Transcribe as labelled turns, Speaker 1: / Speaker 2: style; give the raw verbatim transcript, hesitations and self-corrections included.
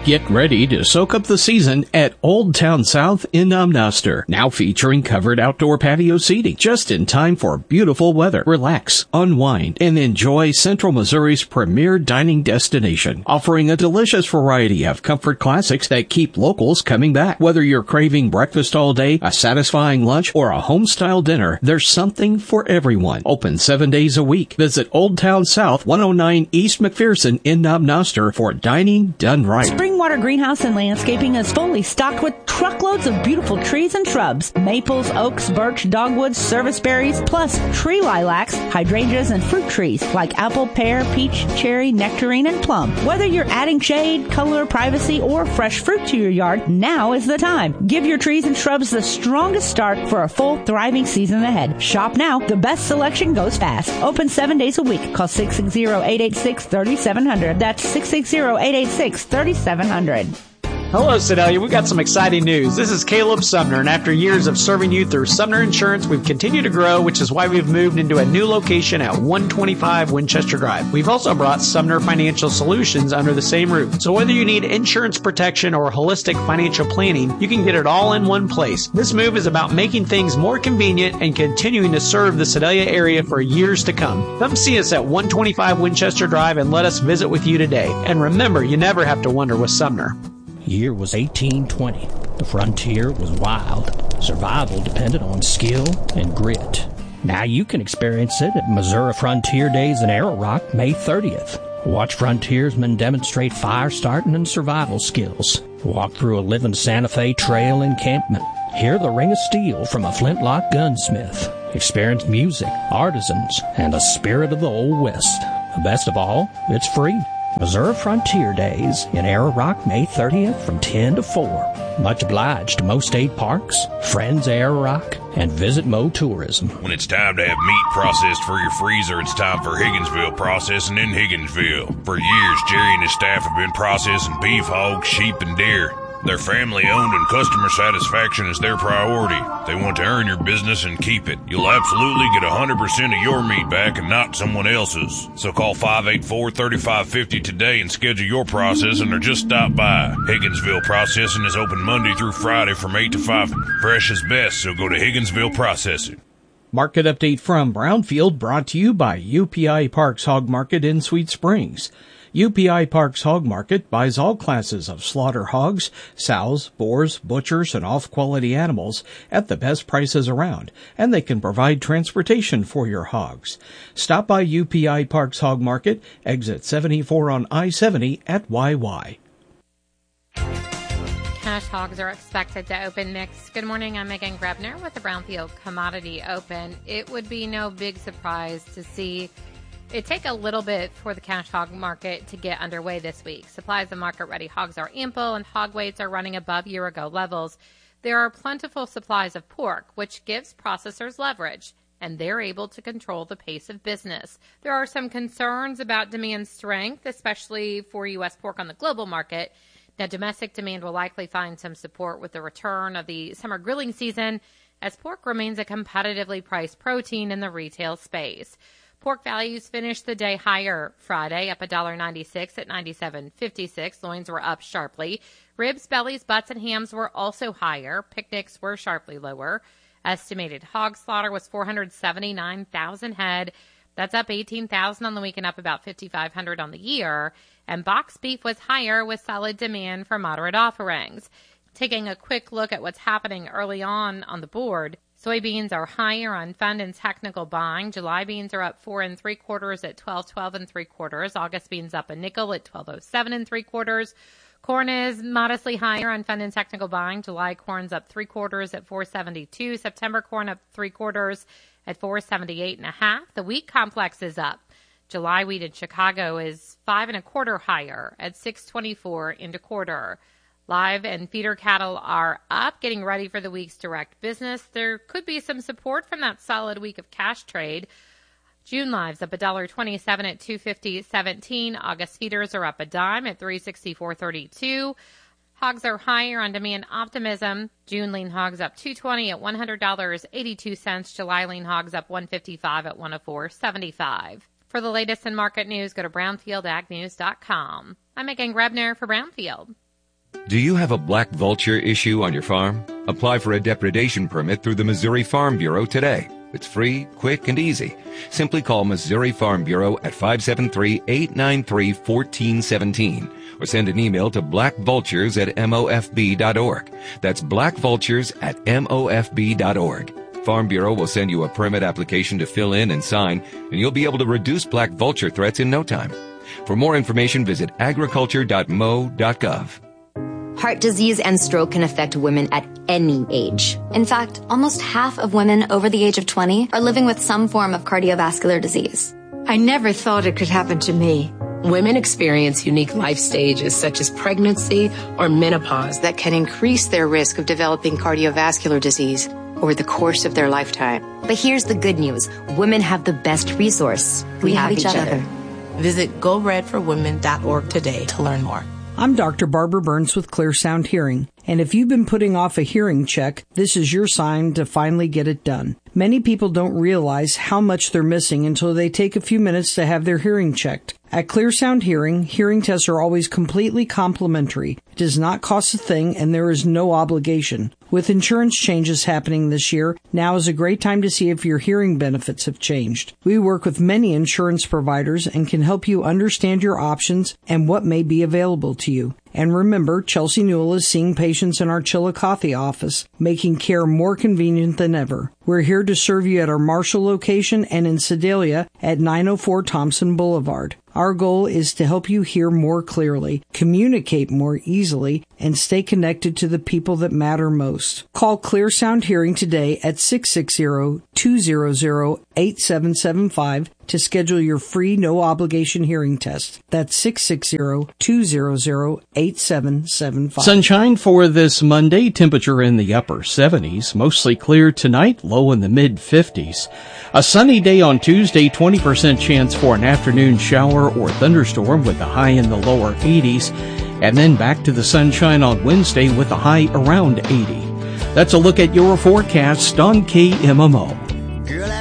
Speaker 1: Get ready to soak up the season at Old Town South in Amnoster. Now featuring covered outdoor patio seating. Just in time for beautiful weather. Relax, unwind, and enjoy Central Missouri's premier dining destination. Offering a delicious variety of comfort classics that keep locals coming back. Whether you're craving breakfast all day, a satisfying lunch, or a home-style dinner, there's something for everyone. Open seven days a week. Visit Old Town South, one oh nine East McPherson in Amnoster for dining done right.
Speaker 2: Springwater Greenhouse and Landscaping is fully stocked with truckloads of beautiful trees and shrubs. Maples, oaks, birch, dogwoods, serviceberries, plus tree lilacs, hydrangeas, and fruit trees like apple, pear, peach, cherry, nectarine, and plum. Whether you're adding shade, color, privacy, or fresh fruit to your yard, now is the time. Give your trees and shrubs the strongest start for a full, thriving season ahead. Shop now. The best selection goes fast. Open seven days a week. Call six six zero, eight eight six, three seven zero zero. That's six six zero, eight eight six, three seven zero zero.
Speaker 3: Hello, Sedalia. We've got some exciting news. This is Caleb Sumner, and after years of serving you through Sumner Insurance, we've continued to grow, which is why we've moved into a new location at one twenty-five Winchester Drive. We've also brought Sumner Financial Solutions under the same roof. So whether you need insurance protection or holistic financial planning, you can get it all in one place. This move is about making things more convenient and continuing to serve the Sedalia area for years to come. Come see us at one twenty-five Winchester Drive and let us visit with you today. And remember, you never have to wonder with Sumner.
Speaker 4: Year was eighteen twenty. The frontier was wild. Survival depended on skill and grit. Now you can experience it at Missouri Frontier Days in Arrow Rock, May thirtieth. Watch frontiersmen demonstrate fire starting and survival skills. Walk through a living Santa Fe Trail encampment. Hear the ring of steel from a flintlock gunsmith. Experience music, artisans, and the spirit of the Old West. The best of all, it's free. Missouri Frontier Days in Arrow Rock, May thirtieth from ten to four. Much obliged to Mo State Parks, Friends Arrow Rock, and Visit Mo Tourism.
Speaker 5: When it's time to have meat processed for your freezer, it's time for Higginsville Processing in Higginsville. For years, Jerry and his staff have been processing beef, hogs, sheep, and deer. They're family-owned and customer satisfaction is their priority. They want to earn your business and keep it. You'll absolutely get one hundred percent of your meat back and not someone else's. So call five eight four, three five five zero today and schedule your processing or just stop by. Higginsville Processing is open Monday through Friday from eight to five. Fresh is best, so go to Higginsville Processing.
Speaker 1: Market update from Brownfield brought to you by U P I Parks Hog Market in Sweet Springs. U P I Parks Hog Market buys all classes of slaughter hogs, sows, boars, butchers, and off-quality animals at the best prices around, and they can provide transportation for your hogs. Stop by U P I Parks Hog Market, exit seventy-four on I seventy at Y Y.
Speaker 6: Cash hogs are expected to open mixed. Good morning, I'm Megan Grebner with the Brownfield Commodity Open. It would be no big surprise to see it take a little bit for the cash hog market to get underway this week. Supplies of market-ready hogs are ample, and hog weights are running above year-ago levels. There are plentiful supplies of pork, which gives processors leverage, and they're able to control the pace of business. There are some concerns about demand strength, especially for U S pork on the global market. Now, domestic demand will likely find some support with the return of the summer grilling season, as pork remains a competitively priced protein in the retail space. Pork values finished the day higher Friday, up one dollar ninety-six at ninety-seven fifty-six. Loins were up sharply. Ribs, bellies, butts, and hams were also higher. Picnics were sharply lower. Estimated hog slaughter was four hundred seventy-nine thousand head. That's up eighteen thousand on the week and up about fifty-five hundred on the year. And box beef was higher with solid demand for moderate offerings. Taking a quick look at what's happening early on on the board, soybeans are higher on fund and technical buying. July beans are up four and three quarters at twelve twelve and three quarters. August beans up a nickel at twelve oh seven and three quarters. Corn is modestly higher on fund and technical buying. July corn's up three quarters at four seventy-two. September corn up three quarters at four seventy-eight and a half. The wheat complex is up. July wheat in Chicago is five and a quarter higher at six twenty-four and a quarter. Live and feeder cattle are up, getting ready for the week's direct business. There could be some support from that solid week of cash trade. June lives up one dollar twenty-seven at two fifty seventeen. August feeders are up a dime at three sixty-four thirty-two. Hogs are higher on demand optimism. June lean hogs up two twenty at one hundred dollars and eighty-two cents. July lean hogs up one fifty-five at one oh four seventy-five. For the latest in market news, go to brownfield ag news dot com. I'm Megan Grebner for Brownfield.
Speaker 7: Do you have a black vulture issue on your farm? Apply for a depredation permit through the Missouri Farm Bureau today. It's free, quick, and easy. Simply call Missouri Farm Bureau at five seven three, eight nine three, one four one seven or send an email to blackvultures at M O F B dot org. That's blackvultures at M O F B dot org. Farm Bureau will send you a permit application to fill in and sign, and you'll be able to reduce black vulture threats in no time. For more information, visit agriculture dot M O dot gov.
Speaker 8: Heart disease and stroke can affect women at any age. In fact, almost half of women over the age of twenty are living with some form of cardiovascular disease.
Speaker 9: I never thought it could happen to me. Women experience unique life stages such as pregnancy or menopause that can increase their risk of developing cardiovascular disease over the course of their lifetime.
Speaker 8: But here's the good news. Women have the best resource. We, we have, have each, each other. other.
Speaker 10: Visit go red for women dot org today to learn more.
Speaker 11: I'm Doctor Barbara Burns with Clear Sound Hearing, and if you've been putting off a hearing check, this is your sign to finally get it done. Many people don't realize how much they're missing until they take a few minutes to have their hearing checked. At Clear Sound Hearing, hearing tests are always completely complimentary. It does not cost a thing, and there is no obligation. With insurance changes happening this year, now is a great time to see if your hearing benefits have changed. We work with many insurance providers and can help you understand your options and what may be available to you. And remember, Chelsea Newell is seeing patients in our Chillicothe office, making care more convenient than ever. We're here to serve you at our Marshall location and in Sedalia at nine oh four Thompson Boulevard. Our goal is to help you hear more clearly, communicate more easily, and stay connected to the people that matter most. Call Clear Sound Hearing today at six six zero, two zero zero, eight seven seven five to schedule your free no-obligation hearing test. That's six six zero, two zero zero, eight seven seven five.
Speaker 1: Sunshine for this Monday, temperature in the upper seventies, mostly clear tonight, low in the mid-fifties. A sunny day on Tuesday, twenty percent chance for an afternoon shower or thunderstorm with a high in the lower eighties, and then back to the sunshine on Wednesday with a high around eighty. That's a look at your forecast on K M M O.